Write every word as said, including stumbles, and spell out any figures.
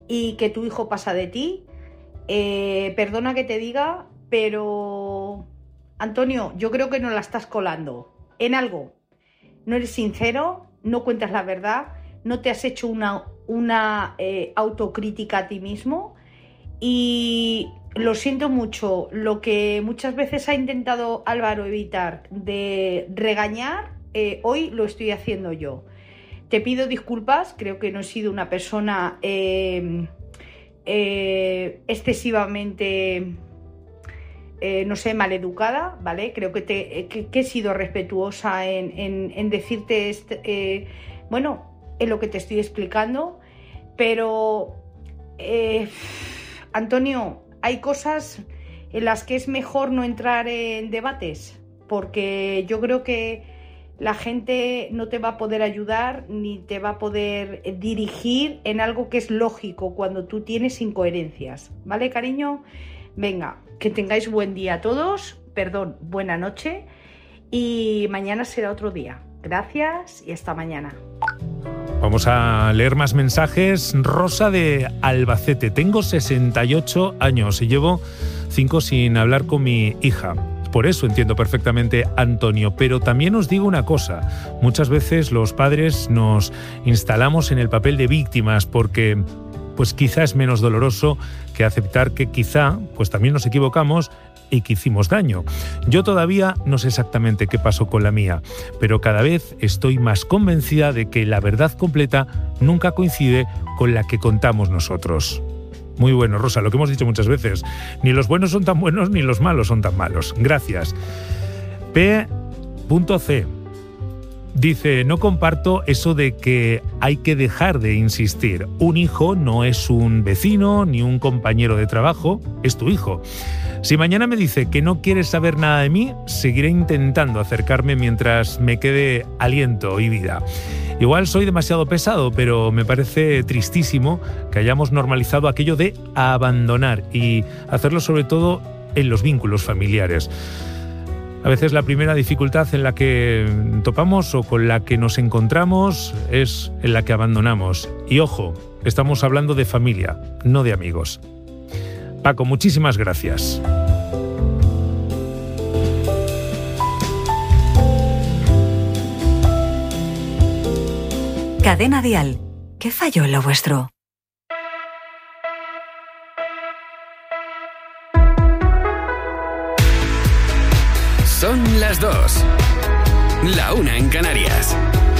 y que tu hijo pasa de ti, eh, perdona que te diga, pero Antonio, yo creo que no la estás colando en algo. No eres sincero, no cuentas la verdad, no te has hecho una, una eh, autocrítica a ti mismo y lo siento mucho. Lo que muchas veces ha intentado Álvaro evitar de regañar, eh, hoy lo estoy haciendo yo. Te pido disculpas, creo que no he sido una persona eh, eh, excesivamente, eh, no sé, maleducada, ¿vale? Creo que, te, que, que he sido respetuosa en, en, en decirte, este, eh, bueno, en lo que te estoy explicando, pero, eh, Antonio, hay cosas en las que es mejor no entrar en debates, porque yo creo que la gente no te va a poder ayudar ni te va a poder dirigir en algo que es lógico cuando tú tienes incoherencias, ¿vale, cariño? Venga, que tengáis buen día a todos, perdón, buena noche, y mañana será otro día. Gracias y hasta mañana. Vamos a leer más mensajes. Rosa de Albacete. Tengo sesenta y ocho años y llevo cinco sin hablar con mi hija. Por eso entiendo perfectamente a Antonio, pero también os digo una cosa. Muchas veces los padres nos instalamos en el papel de víctimas porque pues quizá es menos doloroso que aceptar que quizá pues también nos equivocamos y que hicimos daño. Yo todavía no sé exactamente qué pasó con la mía, pero cada vez estoy más convencida de que la verdad completa nunca coincide con la que contamos nosotros. Muy bueno, Rosa, lo que hemos dicho muchas veces. Ni los buenos son tan buenos, ni los malos son tan malos. Gracias. P C dice, no comparto eso de que hay que dejar de insistir. Un hijo no es un vecino ni un compañero de trabajo, es tu hijo. Si mañana me dice que no quiere saber nada de mí, seguiré intentando acercarme mientras me quede aliento y vida. Igual soy demasiado pesado, pero me parece tristísimo que hayamos normalizado aquello de abandonar y hacerlo sobre todo en los vínculos familiares. A veces la primera dificultad en la que topamos o con la que nos encontramos es en la que abandonamos. Y ojo, estamos hablando de familia, no de amigos. Paco, muchísimas gracias. Cadena Dial. ¿Qué falló en lo vuestro? Son las dos. La una en Canarias.